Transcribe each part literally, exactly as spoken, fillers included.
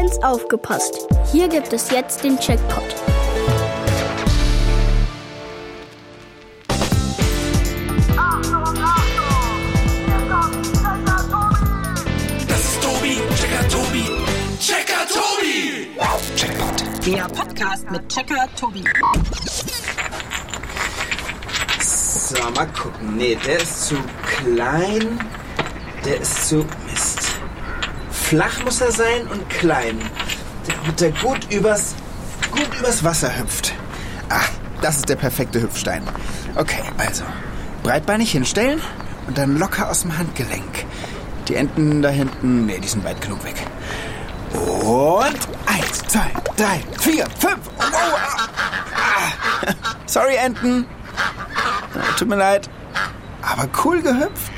Ganz aufgepasst! Hier gibt es jetzt den Checkpot. Das ist Tobi, Checker Tobi, Checker Tobi! Checkpot. Der Podcast mit Checker Tobi. So, mal gucken. Nee, der ist zu klein. Der ist zu... Mist. Flach muss er sein und klein. Damit er gut übers, gut übers Wasser hüpft. Ah, das ist der perfekte Hüpfstein. Okay, also. Breitbeinig hinstellen und dann locker aus dem Handgelenk. Die Enden da hinten, nee, die sind weit genug weg. Und eins, zwei, drei, vier, fünf. Oh, ah, ah. Sorry, Enten. Tut mir leid. Aber cool gehüpft.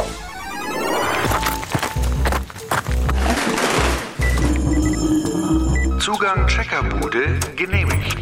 Zugang Checkerbude genehmigt.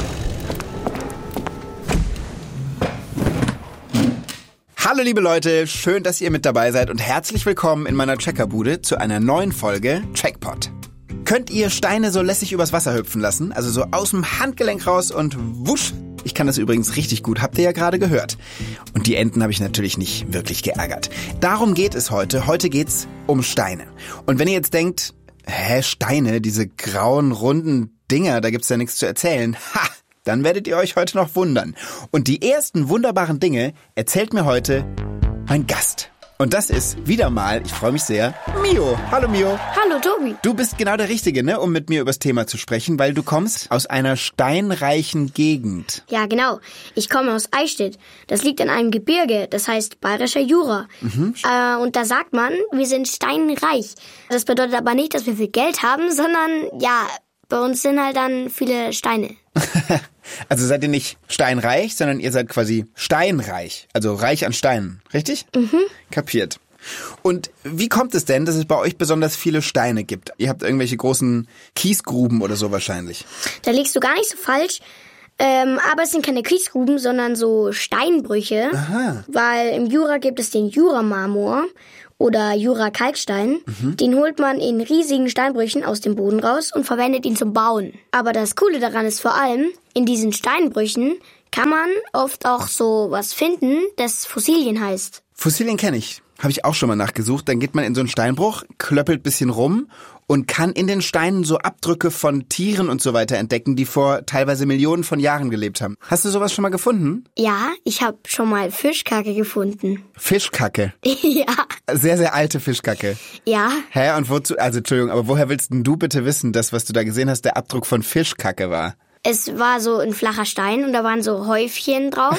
Hallo liebe Leute, schön, dass ihr mit dabei seid und herzlich willkommen in meiner Checkerbude zu einer neuen Folge Checkpot. Könnt ihr Steine so lässig übers Wasser hüpfen lassen? Also so aus dem Handgelenk raus und wusch. Ich kann das übrigens richtig gut, habt ihr ja gerade gehört. Und die Enten habe ich natürlich nicht wirklich geärgert. Darum geht es heute. Heute geht's um Steine. Und wenn ihr jetzt denkt, hä, Steine, diese grauen, runden Dinger, da gibt's ja nichts zu erzählen. Ha! Dann werdet ihr euch heute noch wundern. Und die ersten wunderbaren Dinge erzählt mir heute mein Gast. Und das ist wieder mal, ich freue mich sehr, Mio. Hallo Mio. Hallo Tobi. Du bist genau der Richtige, ne, um mit mir über das Thema zu sprechen, weil du kommst aus einer steinreichen Gegend. Ja, genau. Ich komme aus Eichstätt. Das liegt an einem Gebirge, das heißt Bayerischer Jura. Mhm. Äh, und da sagt man, wir sind steinreich. Das bedeutet aber nicht, dass wir viel Geld haben, sondern, ja, bei uns sind halt dann viele Steine. Also seid ihr nicht steinreich, sondern ihr seid quasi steinreich. Also reich an Steinen, richtig? Mhm. Kapiert. Und wie kommt es denn, dass es bei euch besonders viele Steine gibt? Ihr habt irgendwelche großen Kiesgruben oder so wahrscheinlich. Da liegst du gar nicht so falsch. Ähm, aber es sind keine Kiesgruben, sondern so Steinbrüche. Aha. Weil im Jura gibt es den Jura-Marmor oder Jura-Kalkstein. Mhm. Den holt man in riesigen Steinbrüchen aus dem Boden raus und verwendet ihn zum Bauen. Aber das Coole daran ist vor allem, in diesen Steinbrüchen kann man oft auch so was finden, das Fossilien heißt. Fossilien kenne ich. Habe ich auch schon mal nachgesucht. Dann geht man in so einen Steinbruch, klöppelt ein bisschen rum und kann in den Steinen so Abdrücke von Tieren und so weiter entdecken, die vor teilweise Millionen von Jahren gelebt haben. Hast du sowas schon mal gefunden? Ja, ich habe schon mal Fischkacke gefunden. Fischkacke? Ja. Sehr, sehr alte Fischkacke? Ja. Hä, und wozu, also Entschuldigung, aber woher willst denn du bitte wissen, dass was du da gesehen hast, der Abdruck von Fischkacke war? Es war so ein flacher Stein und da waren so Häufchen drauf.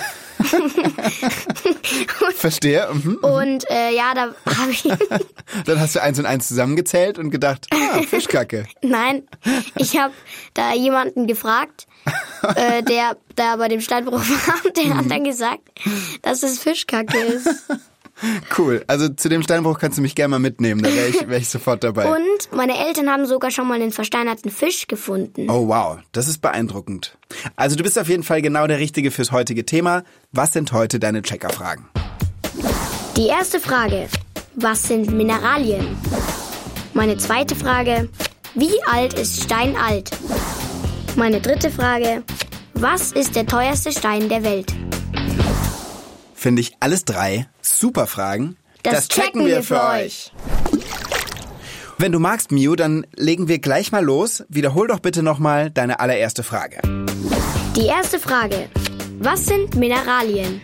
Verstehe. Mhm, und äh, ja, da habe ich... Dann hast du eins und eins zusammengezählt und gedacht, ah, Fischkacke. Nein, ich habe da jemanden gefragt, äh, der da bei dem Steinbruch war und der mhm. hat dann gesagt, dass es Fischkacke ist. Cool, also zu dem Steinbruch kannst du mich gerne mal mitnehmen, da wäre ich, wär ich sofort dabei. Und meine Eltern haben sogar schon mal einen versteinerten Fisch gefunden. Oh wow, das ist beeindruckend. Also du bist auf jeden Fall genau der Richtige fürs heutige Thema. Was sind heute deine Checkerfragen? Die erste Frage, was sind Mineralien? Meine zweite Frage, wie alt ist Stein alt? Meine dritte Frage, was ist der teuerste Stein der Welt? Finde ich alles drei super Fragen. Das, das checken wir für euch. Wenn du magst, Mio, dann legen wir gleich mal los. Wiederhol doch bitte nochmal deine allererste Frage. Die erste Frage. Was sind Mineralien?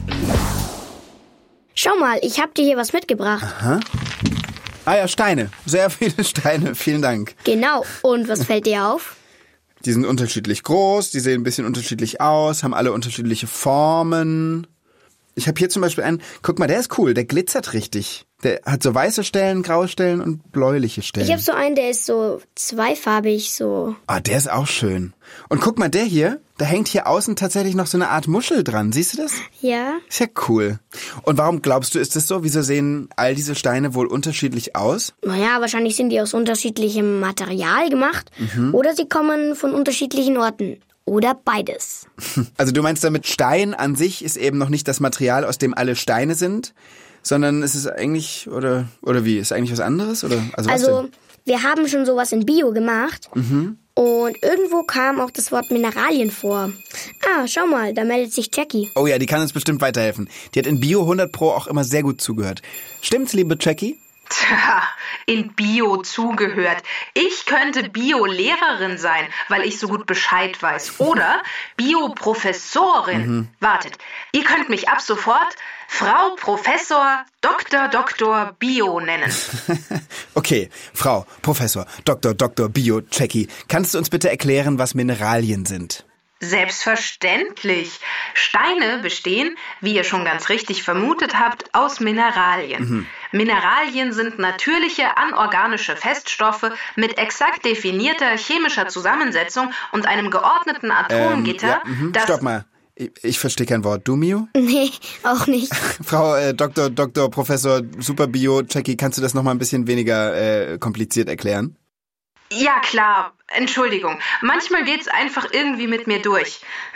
Schau mal, ich habe dir hier was mitgebracht. Aha. Ah ja, Steine. Sehr viele Steine. Vielen Dank. Genau. Und was fällt dir auf? Die sind unterschiedlich groß, die sehen ein bisschen unterschiedlich aus, haben alle unterschiedliche Formen. Ich habe hier zum Beispiel einen, guck mal, der ist cool, der glitzert richtig. Der hat so weiße Stellen, graue Stellen und bläuliche Stellen. Ich habe so einen, der ist so zweifarbig, so. Ah, der ist auch schön. Und guck mal, der hier, da hängt hier außen tatsächlich noch so eine Art Muschel dran. Siehst du das? Ja. Ist ja cool. Und warum glaubst du, ist das so? Wieso sehen all diese Steine wohl unterschiedlich aus? Naja, wahrscheinlich sind die aus unterschiedlichem Material gemacht. Mhm. Oder sie kommen von unterschiedlichen Orten. Oder beides. Also du meinst damit, Stein an sich ist eben noch nicht das Material, aus dem alle Steine sind, sondern es ist eigentlich, oder oder wie, ist eigentlich was anderes? Oder, also was also denn? wir haben schon sowas in Bio gemacht. Mhm. Und irgendwo kam auch das Wort Mineralien vor. Ah, schau mal, da meldet sich Jackie. Oh ja, die kann uns bestimmt weiterhelfen. Die hat in Bio hundert Pro auch immer sehr gut zugehört. Stimmt's, liebe Jackie? Tja, in Bio zugehört. Ich könnte Bio-Lehrerin sein, weil ich so gut Bescheid weiß. Oder Bio-Professorin. Mhm. Wartet, ihr könnt mich ab sofort Frau Professor Doktor Doktor Bio nennen. Okay, Frau Professor Doktor Doktor Bio Jackie, kannst du uns bitte erklären, was Mineralien sind? Selbstverständlich. Steine bestehen, wie ihr schon ganz richtig vermutet habt, aus Mineralien. Mhm. Mineralien sind natürliche, anorganische Feststoffe mit exakt definierter chemischer Zusammensetzung und einem geordneten Atomgitter, ähm, ja, mhm. das... Stopp mal. Ich, ich verstehe kein Wort. Du, Mio? Nee, auch nicht. Frau äh, Doktor Doktor Professor Super Bio Jackie, kannst du das noch mal ein bisschen weniger äh, kompliziert erklären? Ja, klar. Entschuldigung. Manchmal geht's einfach irgendwie mit mir durch.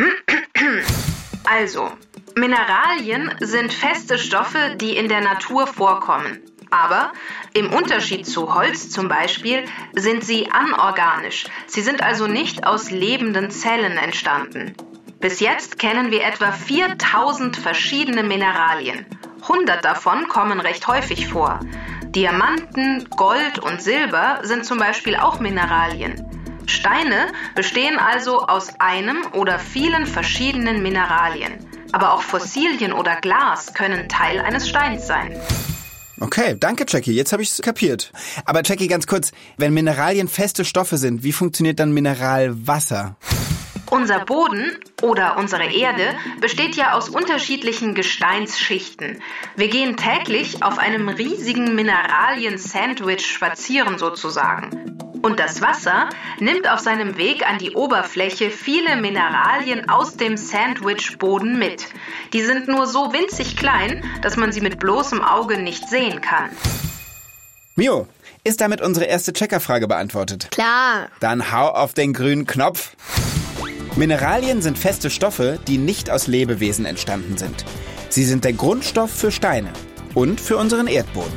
Also, Mineralien sind feste Stoffe, die in der Natur vorkommen. Aber im Unterschied zu Holz zum Beispiel sind sie anorganisch. Sie sind also nicht aus lebenden Zellen entstanden. Bis jetzt kennen wir etwa viertausend verschiedene Mineralien. hundert davon kommen recht häufig vor. Diamanten, Gold und Silber sind zum Beispiel auch Mineralien. Steine bestehen also aus einem oder vielen verschiedenen Mineralien. Aber auch Fossilien oder Glas können Teil eines Steins sein. Okay, danke Jackie, jetzt habe ich es kapiert. Aber Jackie, ganz kurz, wenn Mineralien feste Stoffe sind, wie funktioniert dann Mineralwasser? Unser Boden oder unsere Erde besteht ja aus unterschiedlichen Gesteinsschichten. Wir gehen täglich auf einem riesigen Mineralien-Sandwich spazieren sozusagen. Und das Wasser nimmt auf seinem Weg an die Oberfläche viele Mineralien aus dem Sandwich-Boden mit. Die sind nur so winzig klein, dass man sie mit bloßem Auge nicht sehen kann. Mio, ist damit unsere erste Checkerfrage beantwortet? Klar. Dann hau auf den grünen Knopf. Mineralien sind feste Stoffe, die nicht aus Lebewesen entstanden sind. Sie sind der Grundstoff für Steine und für unseren Erdboden.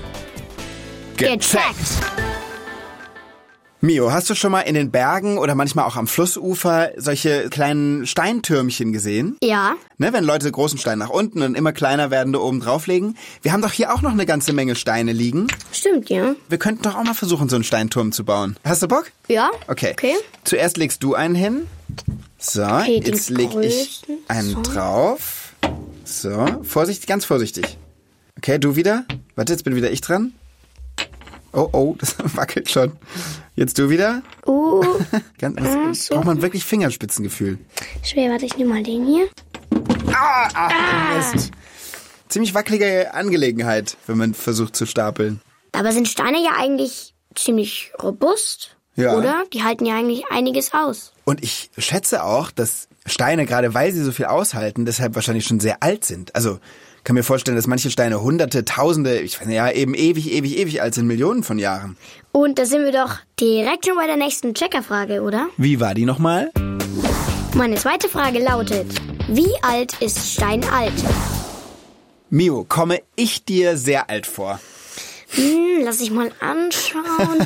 Gecheckt! Mio, hast du schon mal in den Bergen oder manchmal auch am Flussufer solche kleinen Steintürmchen gesehen? Ja. Ne, wenn Leute großen Stein nach unten und immer kleiner werdende oben drauflegen. Wir haben doch hier auch noch eine ganze Menge Steine liegen. Stimmt, ja. Wir könnten doch auch mal versuchen, so einen Steinturm zu bauen. Hast du Bock? Ja. Okay. Okay. Zuerst legst du einen hin. So, Okay, jetzt den leg ich größten. einen So. drauf. So, vorsichtig, ganz vorsichtig. Okay, du wieder. Warte, jetzt bin wieder ich dran. Oh, oh, das wackelt schon. Jetzt du wieder. Uh, Ganz, das braucht man wirklich Fingerspitzengefühl. schwer, warte, ich nehme mal den hier. Ah, ah, Mist. Ziemlich wackelige Angelegenheit, wenn man versucht zu stapeln. Aber sind Steine ja eigentlich ziemlich robust, Ja. oder? Die halten ja eigentlich einiges aus. Und ich schätze auch, dass Steine, gerade weil sie so viel aushalten, deshalb wahrscheinlich schon sehr alt sind. Also kann mir vorstellen, dass manche Steine hunderte, tausende, ich weiß nicht, ja, eben ewig, ewig, ewig alt sind, Millionen von Jahren. Und da sind wir doch direkt schon bei der nächsten Checkerfrage, oder? Wie war die nochmal? Meine zweite Frage lautet, wie alt ist Stein alt? Mio, komme ich dir sehr alt vor? Hm, lass ich mal anschauen.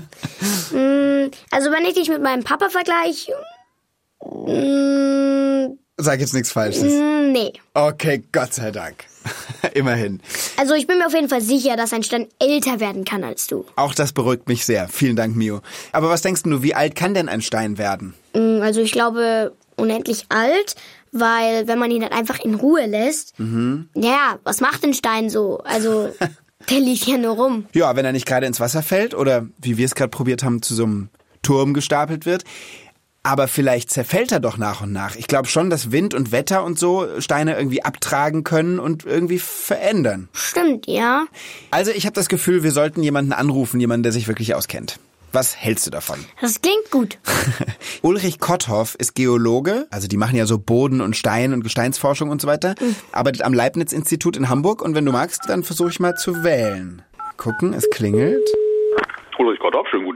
hm, also wenn ich dich mit meinem Papa vergleiche, hm, Sag jetzt nichts Falsches. hm, nee. Okay, Gott sei Dank. Immerhin. Also ich bin mir auf jeden Fall sicher, dass ein Stein älter werden kann als du. Auch das beruhigt mich sehr. Vielen Dank, Mio. Aber was denkst du, wie alt kann denn ein Stein werden? Hm, also ich glaube unendlich alt, weil wenn man ihn dann einfach in Ruhe lässt, Mhm. ja, was macht ein Stein so? Also der liegt ja nur rum. Ja, wenn er nicht gerade ins Wasser fällt oder, wie wir es gerade probiert haben, zu so einem Turm gestapelt wird. Aber vielleicht zerfällt er doch nach und nach. Ich glaube schon, dass Wind und Wetter und so Steine irgendwie abtragen können und irgendwie verändern. Stimmt, ja. Also ich habe das Gefühl, wir sollten jemanden anrufen, jemanden, der sich wirklich auskennt. Was hältst du davon? Das klingt gut. Ulrich Kotthoff ist Geologe, also die machen ja so Boden- und Stein- und Gesteinsforschung und so weiter, mhm. arbeitet am Leibniz-Institut in Hamburg und wenn du magst, dann versuche ich mal zu wählen. Gucken, es klingelt. Ulrich Kotthoff, schönen guten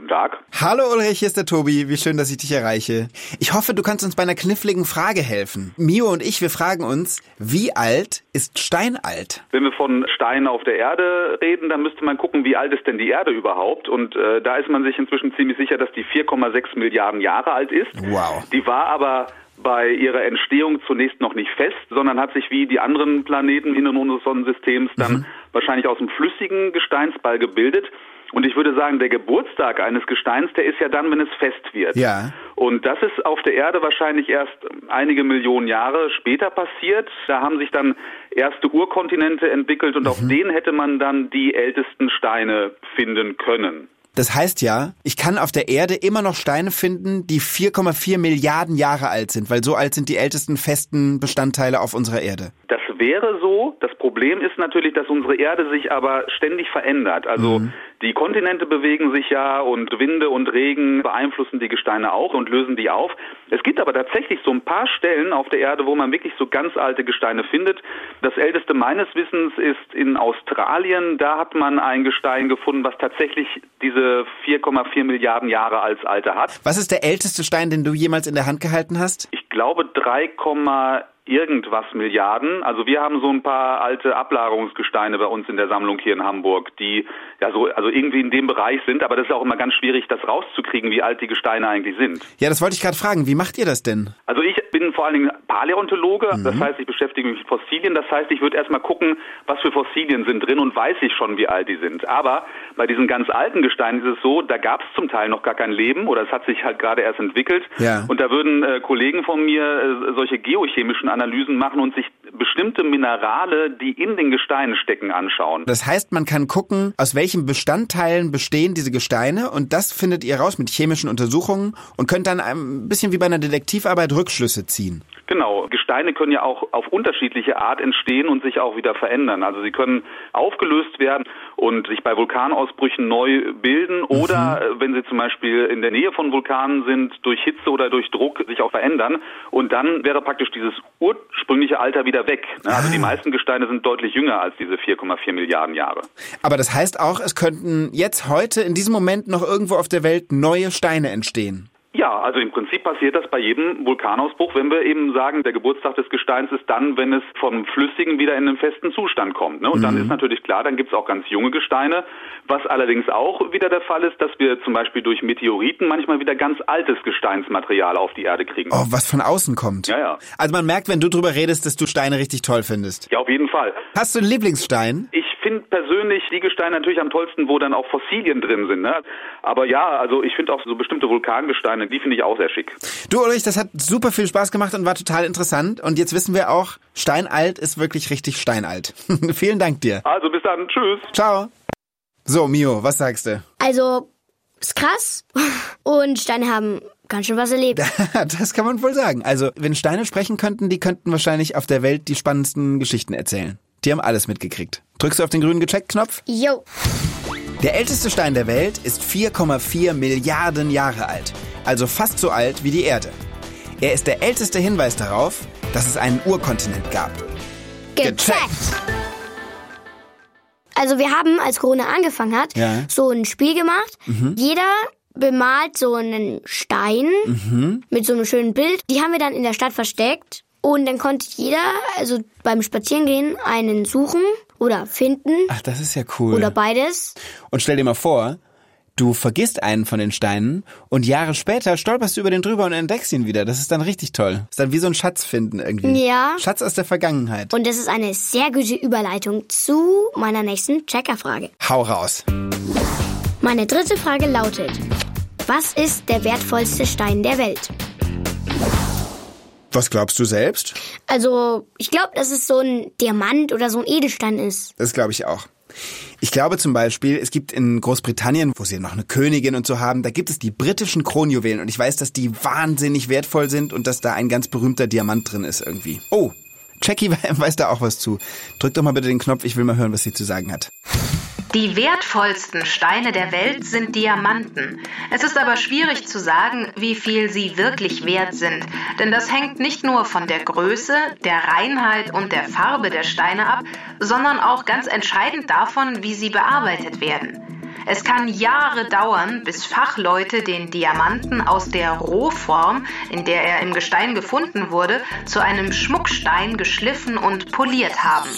Guten Tag. Hallo Ulrich, hier ist der Tobi. Wie schön, dass ich dich erreiche. Ich hoffe, du kannst uns bei einer kniffligen Frage helfen. Mio und ich, wir fragen uns, wie alt ist Stein alt? Wenn wir von Steinen auf der Erde reden, dann müsste man gucken, wie alt ist denn die Erde überhaupt? Und äh, da ist man sich inzwischen ziemlich sicher, dass die vier Komma sechs Milliarden Jahre alt ist. Wow. Die war aber bei ihrer Entstehung zunächst noch nicht fest, sondern hat sich wie die anderen Planeten im Inneren unseres Sonnensystems dann mhm. wahrscheinlich aus einem flüssigen Gesteinsball gebildet. Und ich würde sagen, der Geburtstag eines Gesteins, der ist ja dann, wenn es fest wird. Ja. Und das ist auf der Erde wahrscheinlich erst einige Millionen Jahre später passiert. Da haben sich dann erste Urkontinente entwickelt und mhm. auf denen hätte man dann die ältesten Steine finden können. Das heißt ja, ich kann auf der Erde immer noch Steine finden, die vier Komma vier Milliarden Jahre alt sind, weil so alt sind die ältesten festen Bestandteile auf unserer Erde. Das wäre so. Das Problem ist natürlich, dass unsere Erde sich aber ständig verändert. Also mhm. die Kontinente bewegen sich ja und Winde und Regen beeinflussen die Gesteine auch und lösen die auf. Es gibt aber tatsächlich so ein paar Stellen auf der Erde, wo man wirklich so ganz alte Gesteine findet. Das älteste meines Wissens ist in Australien. Da hat man ein Gestein gefunden, was tatsächlich diese vier Komma vier Milliarden Jahre als Alter hat. Was ist der älteste Stein, den du jemals in der Hand gehalten hast? Ich glaube drei, irgendwas Milliarden. Also wir haben so ein paar alte Ablagerungsgesteine bei uns in der Sammlung hier in Hamburg, die ja so also irgendwie in dem Bereich sind, aber das ist auch immer ganz schwierig, das rauszukriegen, wie alt die Gesteine eigentlich sind. Ja, das wollte ich gerade fragen. Wie macht ihr das denn? Also ich bin vor allen Dingen Paläontologe, mhm. das heißt, ich beschäftige mich mit Fossilien, das heißt, ich würde erstmal gucken, was für Fossilien sind drin und weiß ich schon, wie alt die sind. Aber bei diesen ganz alten Gesteinen ist es so, da gab es zum Teil noch gar kein Leben oder es hat sich halt gerade erst entwickelt. Ja. Und da würden äh, Kollegen von mir äh, solche geochemischen Analysen machen und sich bestimmte Minerale, die in den Gesteinen stecken, anschauen. Das heißt, man kann gucken, aus welchen Bestandteilen bestehen diese Gesteine und das findet ihr raus mit chemischen Untersuchungen und könnt dann ein bisschen wie bei einer Detektivarbeit Rückschlüsse ziehen. Genau. Gesteine können ja auch auf unterschiedliche Art entstehen und sich auch wieder verändern. Also sie können aufgelöst werden und sich bei Vulkanausbrüchen neu bilden oder mhm. wenn sie zum Beispiel in der Nähe von Vulkanen sind, durch Hitze oder durch Druck sich auch verändern. Und dann wäre praktisch dieses ursprüngliche Alter wieder weg. Also ah. die meisten Gesteine sind deutlich jünger als diese vier Komma vier Milliarden Jahre. Aber das heißt auch, es könnten jetzt heute in diesem Moment noch irgendwo auf der Welt neue Steine entstehen. Ja, also im Prinzip passiert das bei jedem Vulkanausbruch, wenn wir eben sagen, der Geburtstag des Gesteins ist dann, wenn es vom Flüssigen wieder in einen festen Zustand kommt. Ne? Und mhm. dann ist natürlich klar, dann gibt es auch ganz junge Gesteine. Was allerdings auch wieder der Fall ist, dass wir zum Beispiel durch Meteoriten manchmal wieder ganz altes Gesteinsmaterial auf die Erde kriegen. Oh, was von außen kommt. Ja, ja. Also man merkt, wenn du drüber redest, dass du Steine richtig toll findest. Ja, auf jeden Fall. Hast du einen Lieblingsstein? Ich finde persönlich die Gesteine natürlich am tollsten, wo dann auch Fossilien drin sind. Ne? Aber ja, also ich finde auch so bestimmte Vulkangesteine, die finde ich auch sehr schick. Du Ulrich, das hat super viel Spaß gemacht und war total interessant. Und jetzt wissen wir auch, steinalt ist wirklich richtig steinalt. Vielen Dank dir. Also bis dann, tschüss. Ciao. So, Mio, was sagst du? Also, ist krass. Und Steine haben ganz schön was erlebt. Das kann man wohl sagen. Also, wenn Steine sprechen könnten, die könnten wahrscheinlich auf der Welt die spannendsten Geschichten erzählen. Die haben alles mitgekriegt. Drückst du auf den grünen Gecheckt-Knopf? Jo. Der älteste Stein der Welt ist vier Komma vier Milliarden Jahre alt. Also fast so alt wie die Erde. Er ist der älteste Hinweis darauf, dass es einen Urkontinent gab. Gecheckt! Also wir haben, als Corona angefangen hat, ja. so ein Spiel gemacht. Mhm. Jeder bemalt so einen Stein mhm. mit so einem schönen Bild. Die haben wir dann in der Stadt versteckt. Und dann konnte jeder, also beim Spazierengehen, einen suchen oder finden. Ach, das ist ja cool. Oder beides. Und stell dir mal vor, du vergisst einen von den Steinen und Jahre später stolperst du über den drüber und entdeckst ihn wieder. Das ist dann richtig toll. Das ist dann wie so ein Schatz finden irgendwie. Ja. Schatz aus der Vergangenheit. Und das ist eine sehr gute Überleitung zu meiner nächsten Checker-Frage. Hau raus. Meine dritte Frage lautet: Was ist der wertvollste Stein der Welt? Was glaubst du selbst? Also, ich glaube, dass es so ein Diamant oder so ein Edelstein ist. Das glaube ich auch. Ich glaube zum Beispiel, es gibt in Großbritannien, wo sie noch eine Königin und so haben, da gibt es die britischen Kronjuwelen. Und ich weiß, dass die wahnsinnig wertvoll sind und dass da ein ganz berühmter Diamant drin ist irgendwie. Oh, Jackie weiß da auch was zu. Drück doch mal bitte den Knopf, ich will mal hören, was sie zu sagen hat. Die wertvollsten Steine der Welt sind Diamanten. Es ist aber schwierig zu sagen, wie viel sie wirklich wert sind, denn das hängt nicht nur von der Größe, der Reinheit und der Farbe der Steine ab, sondern auch ganz entscheidend davon, wie sie bearbeitet werden. Es kann Jahre dauern, bis Fachleute den Diamanten aus der Rohform, in der er im Gestein gefunden wurde, zu einem Schmuckstein geschliffen und poliert haben.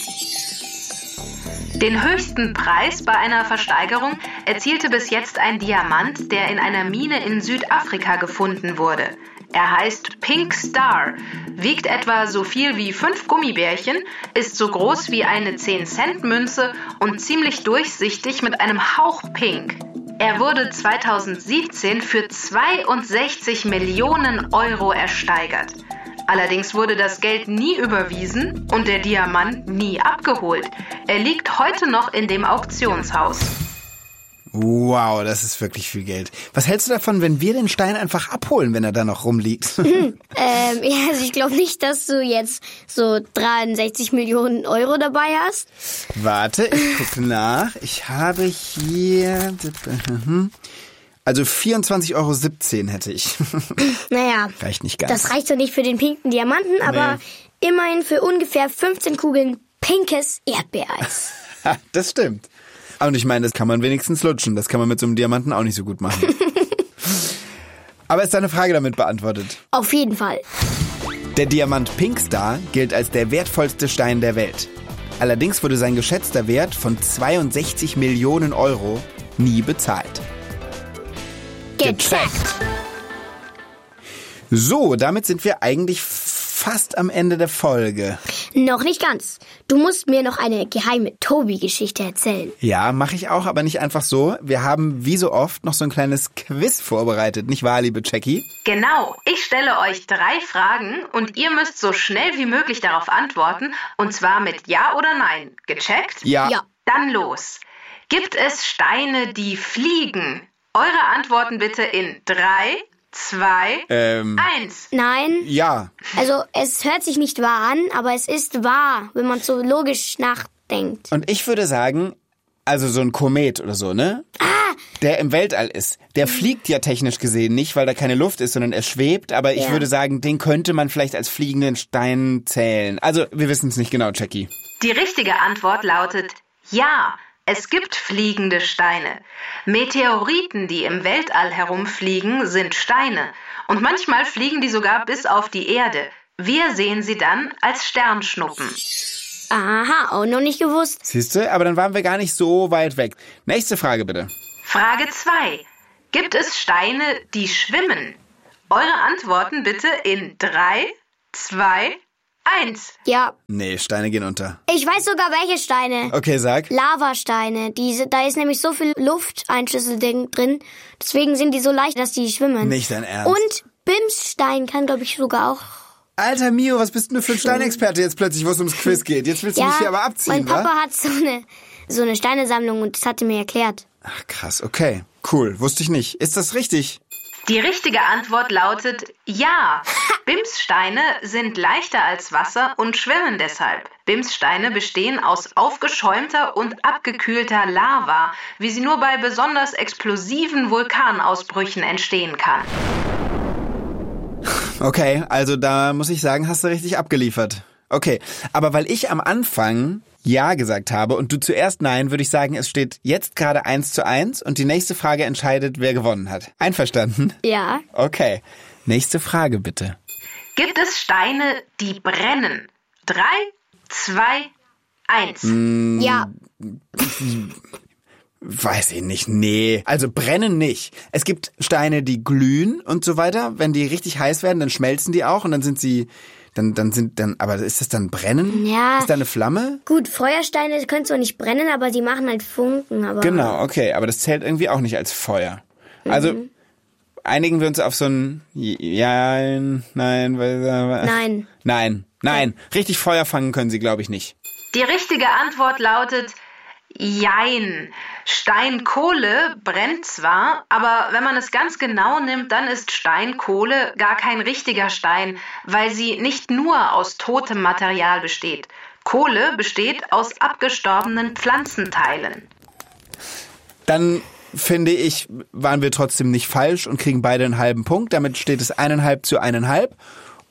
Den höchsten Preis bei einer Versteigerung erzielte bis jetzt ein Diamant, der in einer Mine in Südafrika gefunden wurde. Er heißt Pink Star, wiegt etwa so viel wie fünf Gummibärchen, ist so groß wie eine zehn-Cent-Münze und ziemlich durchsichtig mit einem Hauch pink. Er wurde zweitausendsiebzehn für zweiundsechzig Millionen Euro ersteigert. Allerdings wurde das Geld nie überwiesen und der Diamant nie abgeholt. Er liegt heute noch in dem Auktionshaus. Wow, das ist wirklich viel Geld. Was hältst du davon, wenn wir den Stein einfach abholen, wenn er da noch rumliegt? Hm, ähm, ja, also ich glaube nicht, dass du jetzt so dreiundsechzig Millionen Euro dabei hast. Warte, ich gucke nach. Ich habe hier... Also vierundzwanzig Euro siebzehn hätte ich. Naja, reicht nicht ganz. Das reicht doch nicht für den pinken Diamanten, aber nee. Immerhin für ungefähr fünfzehn Kugeln pinkes Erdbeereis. Das stimmt. Und ich meine, das kann man wenigstens lutschen. Das kann man mit so einem Diamanten auch nicht so gut machen. Aber ist deine Frage damit beantwortet? Auf jeden Fall. Der Diamant Pink Star gilt als der wertvollste Stein der Welt. Allerdings wurde sein geschätzter Wert von zweiundsechzig Millionen Euro nie bezahlt. Gecheckt. So, damit sind wir eigentlich fast am Ende der Folge. Noch nicht ganz. Du musst mir noch eine geheime Tobi-Geschichte erzählen. Ja, mache ich auch, aber nicht einfach so. Wir haben wie so oft noch so ein kleines Quiz vorbereitet, nicht wahr, liebe Jackie? Genau. Ich stelle euch drei Fragen und ihr müsst so schnell wie möglich darauf antworten, und zwar mit Ja oder Nein. Gecheckt? Ja. Ja. Dann los. Gibt es Steine, die fliegen? Eure Antworten bitte in drei, zwei, ähm, eins. Nein. Ja. Also es hört sich nicht wahr an, aber es ist wahr, wenn man so logisch nachdenkt. Und ich würde sagen, also so ein Komet oder so, ne? Ah! Der im Weltall ist. Der fliegt ja technisch gesehen nicht, weil da keine Luft ist, sondern er schwebt. Aber ich Ja. würde sagen, den könnte man vielleicht als fliegenden Stein zählen. Also wir wissen es nicht genau, Jackie. Die richtige Antwort lautet Ja. Es gibt fliegende Steine. Meteoriten, die im Weltall herumfliegen, sind Steine. Und manchmal fliegen die sogar bis auf die Erde. Wir sehen sie dann als Sternschnuppen. Aha, auch noch nicht gewusst. Siehst du? Aber dann waren wir gar nicht so weit weg. Nächste Frage bitte. Frage zwei. Gibt es Steine, die schwimmen? Eure Antworten bitte in drei, zwei, eins. Ja, Nee, Steine gehen unter. ich weiß sogar welche Steine. Okay, sag. Lavasteine. Diese, da ist nämlich so viel Lufteinschlüsse drin. Deswegen sind die so leicht, dass die schwimmen. Nicht dein Ernst. Und Bimsstein kann, glaube ich, sogar auch. Alter Mio, was bist denn du für ein Steinexperte jetzt plötzlich, wo es ums Quiz geht? Jetzt willst du mich hier aber abziehen, mein Papa wa? hat so eine, so eine Steinesammlung und das hat er mir erklärt. Ach krass, okay. Cool, wusste ich nicht. Ist das richtig? Die richtige Antwort lautet Ja. Bimssteine sind leichter als Wasser und schwimmen deshalb. Bimssteine bestehen aus aufgeschäumter und abgekühlter Lava, wie sie nur bei besonders explosiven Vulkanausbrüchen entstehen kann. Okay, also da muss ich sagen, hast du richtig abgeliefert. Okay, aber weil ich am Anfang Ja gesagt habe und du zuerst Nein, würde ich sagen, es steht jetzt gerade eins zu eins und die nächste Frage entscheidet, wer gewonnen hat. Einverstanden? Ja. Okay, nächste Frage bitte. Gibt es Steine, die brennen? Drei, zwei, eins. Ja. Weiß ich nicht, nee. Also brennen nicht. Es gibt Steine, die glühen und so weiter. Wenn die richtig heiß werden, dann schmelzen die auch und dann sind sie, dann, dann sind, dann, aber ist das dann brennen? Ja. Ist da eine Flamme? Gut, Feuersteine können zwar nicht brennen, aber sie machen halt Funken. Aber Genau, okay, aber das zählt irgendwie auch nicht als Feuer. Also einigen wir uns auf so ein Ja, nein, weil, Nein. Nein, nein. Richtig Feuer fangen können sie, glaube ich, nicht. Die richtige Antwort lautet Jein. Steinkohle brennt zwar, aber wenn man es ganz genau nimmt, dann ist Steinkohle gar kein richtiger Stein, weil sie nicht nur aus totem Material besteht. Kohle besteht aus abgestorbenen Pflanzenteilen. Dann finde ich, waren wir trotzdem nicht falsch und kriegen beide einen halben Punkt. Damit steht es eineinhalb zu eineinhalb.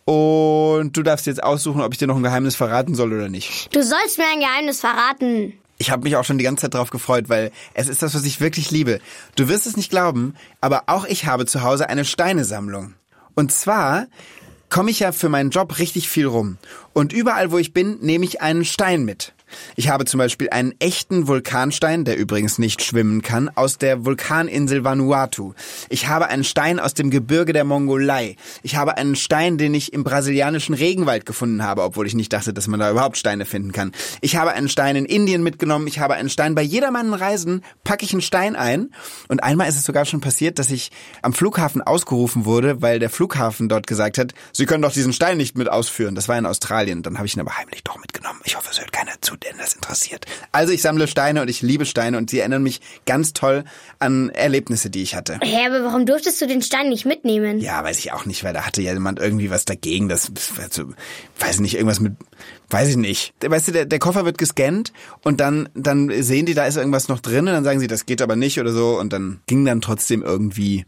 Und du darfst jetzt aussuchen, ob ich dir noch ein Geheimnis verraten soll oder nicht. Du sollst mir ein Geheimnis verraten. Ich habe mich auch schon die ganze Zeit drauf gefreut, weil es ist das, was ich wirklich liebe. Du wirst es nicht glauben, aber auch ich habe zu Hause eine Steinesammlung. Und zwar komme ich ja für meinen Job richtig viel rum. Und überall, wo ich bin, nehme ich einen Stein mit. Ich habe zum Beispiel einen echten Vulkanstein, der übrigens nicht schwimmen kann, aus der Vulkaninsel Vanuatu. Ich habe einen Stein aus dem Gebirge der Mongolei. Ich habe einen Stein, den ich im brasilianischen Regenwald gefunden habe, obwohl ich nicht dachte, dass man da überhaupt Steine finden kann. Ich habe einen Stein in Indien mitgenommen. Ich habe einen Stein. Bei jeder meiner Reisen packe ich einen Stein ein. Und einmal ist es sogar schon passiert, dass ich am Flughafen ausgerufen wurde, weil der Flughafen dort gesagt hat, Sie können doch diesen Stein nicht mit ausführen. Das war in Australien. Dann habe ich ihn aber heimlich doch mitgenommen. Ich hoffe, es hört keiner zu, denn das interessiert. Also ich sammle Steine und ich liebe Steine und sie erinnern mich ganz toll an Erlebnisse, die ich hatte. Hä, aber warum durftest du den Stein nicht mitnehmen? Ja, weiß ich auch nicht, weil da hatte ja jemand irgendwie was dagegen. Das, also, weiß ich nicht, irgendwas mit, weiß ich nicht. Weißt du, der, der Koffer wird gescannt und dann, dann sehen die, da ist irgendwas noch drin und dann sagen sie, das geht aber nicht oder so und dann ging dann trotzdem irgendwie.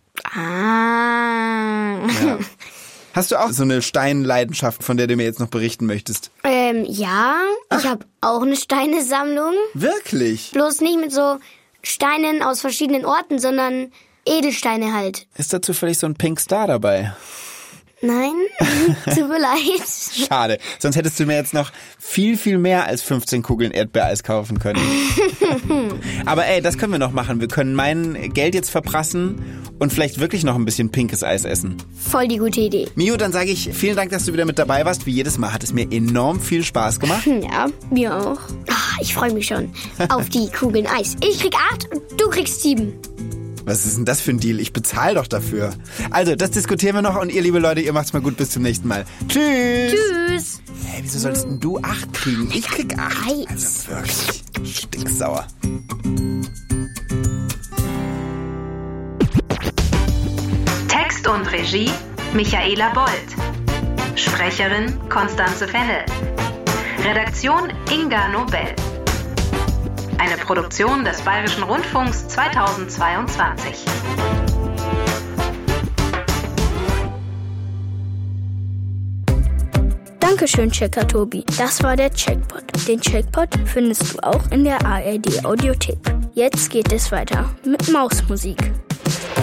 Ah. Ja. Hast du auch so eine Steinleidenschaft, von der du mir jetzt noch berichten möchtest? Ähm, ja. Ach. Ich habe auch eine Steinesammlung. Wirklich? Bloß nicht mit so Steinen aus verschiedenen Orten, sondern Edelsteine halt. Ist da zufällig so ein Pink Star dabei? Nein, tut mir leid. Schade, sonst hättest du mir jetzt noch viel, viel mehr als fünfzehn Kugeln Erdbeereis kaufen können. Aber ey, das können wir noch machen. Wir können mein Geld jetzt verprassen und vielleicht wirklich noch ein bisschen pinkes Eis essen. Voll die gute Idee. Mio, dann sage ich vielen Dank, dass du wieder mit dabei warst. Wie jedes Mal hat es mir enorm viel Spaß gemacht. Ja, mir auch. Ach, ich freue mich schon auf die Kugeln Eis. Ich krieg acht und du kriegst sieben. Was ist denn das für ein Deal? Ich bezahle doch dafür. Also, das diskutieren wir noch und ihr, liebe Leute, ihr macht's mal gut. Bis zum nächsten Mal. Tschüss. Tschüss. Hey, wieso sollst denn du acht kriegen? Ich krieg acht. Eis. Also wirklich, stinksauer. Text und Regie Michaela Bold. Sprecherin Constanze Fennel. Redaktion Inga Nobel. Eine Produktion des Bayerischen Rundfunks zweitausendzweiundzwanzig. Dankeschön, Checker Tobi. Das war der Checkpot. Den Checkpot findest du auch in der A R D Audiothek. Jetzt geht es weiter mit Mausmusik.